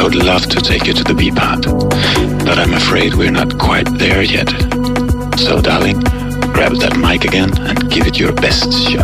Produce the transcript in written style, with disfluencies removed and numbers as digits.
would love to take you to the B-Pod, but I'm afraid we're not quite there yet. So, darling, grab that mic again and give it your best shot.